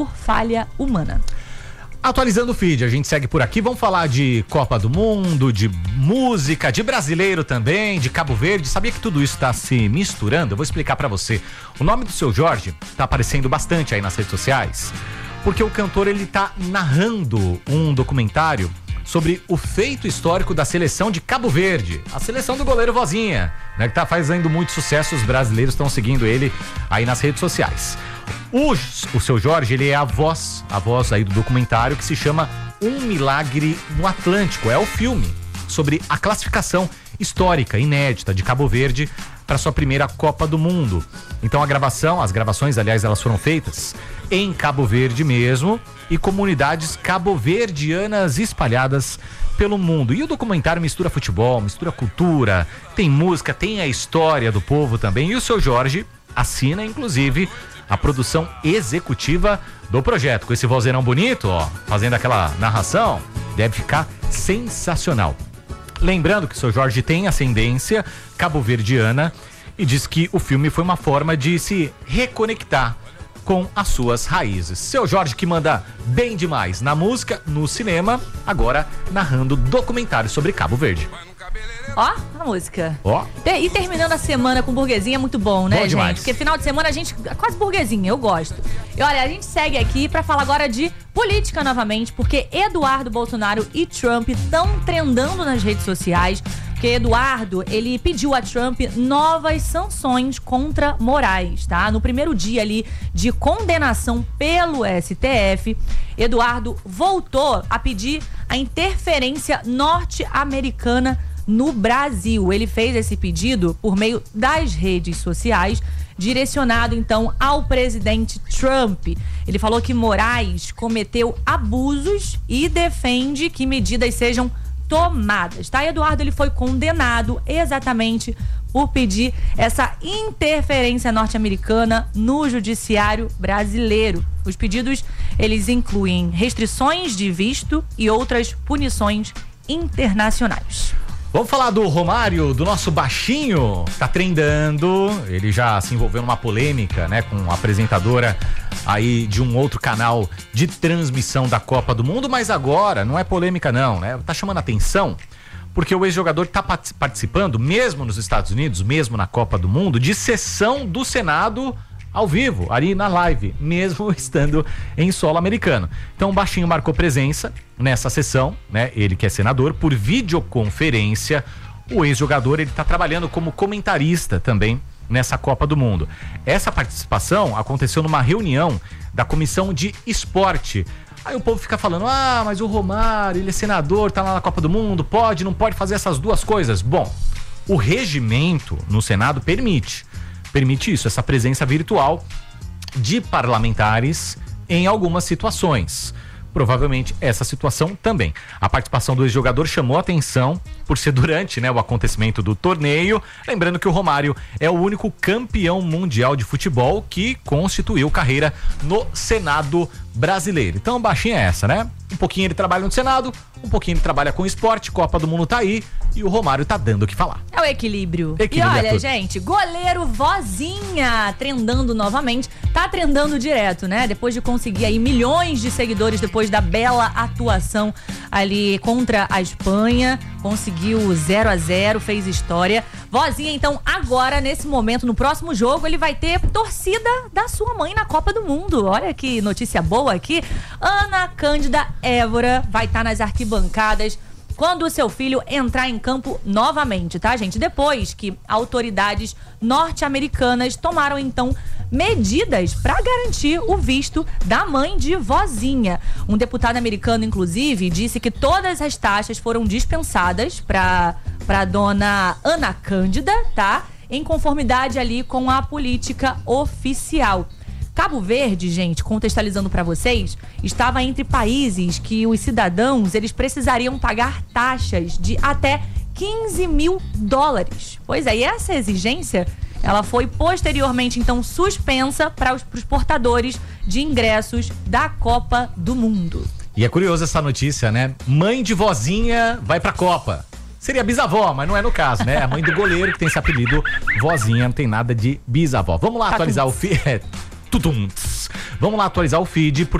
por falha humana. Atualizando o feed, a gente segue por aqui, vamos falar de Copa do Mundo, de música, de brasileiro também, de Cabo Verde. Sabia que tudo isso está se misturando? Eu vou explicar pra você. O nome do Seu Jorge tá aparecendo bastante aí nas redes sociais, porque o cantor, ele tá narrando um documentário sobre o feito histórico da seleção de Cabo Verde, a seleção do goleiro Vozinha, né, que tá fazendo muito sucesso, os brasileiros estão seguindo ele aí nas redes sociais. O Seu Jorge, ele é a voz aí do documentário que se chama Um Milagre no Atlântico. É o filme sobre a classificação histórica, inédita de Cabo Verde para sua primeira Copa do Mundo. Então as gravações, aliás, elas foram feitas em Cabo Verde mesmo e comunidades cabo-verdianas espalhadas pelo mundo. E o documentário mistura futebol, mistura cultura, tem música, tem a história do povo também. E o Seu Jorge assina, inclusive, a produção executiva do projeto. Com esse vozeirão bonito, ó, fazendo aquela narração, deve ficar sensacional. Lembrando que o Seu Jorge tem ascendência cabo-verdiana e diz que o filme foi uma forma de se reconectar com as suas raízes. Seu Jorge, que manda bem demais na música, no cinema, agora narrando documentário sobre Cabo Verde. Ó, a música. Ó. E terminando a semana com burguesinha é muito bom, né, Bom demais. gente? Porque final de semana a gente é quase burguesinha, eu gosto. E olha, a gente segue aqui pra falar agora de política novamente, porque Eduardo Bolsonaro e Trump estão trendando nas redes sociais. Porque Eduardo, ele pediu a Trump novas sanções contra Moraes, tá? No primeiro dia ali de condenação pelo STF, Eduardo voltou a pedir a interferência norte-americana no Brasil. Ele fez esse pedido por meio das redes sociais, direcionado então ao presidente Trump. Ele falou que Moraes cometeu abusos e defende que medidas sejam tomadas, tá? Eduardo, ele foi condenado exatamente por pedir essa interferência norte-americana no judiciário brasileiro. Os pedidos, eles incluem restrições de visto e outras punições internacionais. Vamos falar do Romário, do nosso baixinho, tá trendando, ele já se envolveu numa polêmica, né, com a apresentadora aí de um outro canal de transmissão da Copa do Mundo, mas agora não é polêmica não, né, tá chamando atenção, porque o ex-jogador tá participando, mesmo nos Estados Unidos, mesmo na Copa do Mundo, de sessão do Senado ao vivo, ali na live, mesmo estando em solo americano. Então o baixinho marcou presença nessa sessão, né? Ele que é senador, por videoconferência. O ex-jogador, ele tá trabalhando como comentarista também nessa Copa do Mundo. Essa participação aconteceu numa reunião da Comissão de Esporte. Aí o povo fica falando, mas o Romário, ele é senador, tá lá na Copa do Mundo, pode, não pode fazer essas duas coisas? Bom, o regimento no Senado permite isso, essa presença virtual de parlamentares em algumas situações. Provavelmente essa situação também. A participação do ex-jogador chamou a atenção por ser durante, né, o acontecimento do torneio. Lembrando que o Romário é o único campeão mundial de futebol que constituiu carreira no Senado brasileiro. Então a baixinha é essa, né? Um pouquinho ele trabalha no Senado, um pouquinho ele trabalha com esporte, Copa do Mundo tá aí e o Romário tá dando o que falar. É o equilíbrio. E olha, gente, goleiro Vozinha trendando novamente, tá trendando direto, né? Depois de conseguir aí milhões de seguidores, depois da bela atuação ali contra a Espanha, conseguiu 0-0, fez história. Vozinha, então, agora, nesse momento, no próximo jogo, ele vai ter torcida da sua mãe na Copa do Mundo. Olha que notícia boa aqui. Ana Cândida Évora vai estar nas arquibancadas quando o seu filho entrar em campo novamente, tá, gente? Depois que autoridades norte-americanas tomaram, então, medidas para garantir o visto da mãe de Vozinha. Um deputado americano, inclusive, disse que todas as taxas foram dispensadas para dona Ana Cândida, tá? Em conformidade ali com a política oficial. Cabo Verde, gente, contextualizando para vocês, estava entre países que os cidadãos, eles precisariam pagar taxas de até $15 mil. Pois é, e essa exigência, ela foi posteriormente, então, suspensa para os portadores de ingressos da Copa do Mundo. E é curioso essa notícia, né? Mãe de Vozinha vai pra Copa. Seria bisavó, mas não é no caso, né? A mãe do goleiro que tem esse apelido Vozinha, não tem nada de bisavó. Vamos lá atualizar o Vamos lá atualizar o feed,